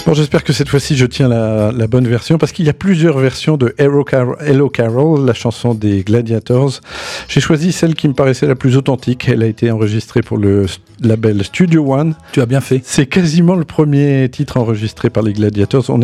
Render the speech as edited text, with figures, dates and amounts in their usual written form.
Bon, j'espère que cette fois-ci je tiens la bonne version parce qu'il y a plusieurs versions de Hello Carol, la chanson des Gladiators. J'ai choisi celle qui me paraissait la plus authentique. Elle a été enregistrée pour le label Studio One. Tu as bien fait. C'est quasiment le premier titre enregistré par les Gladiators.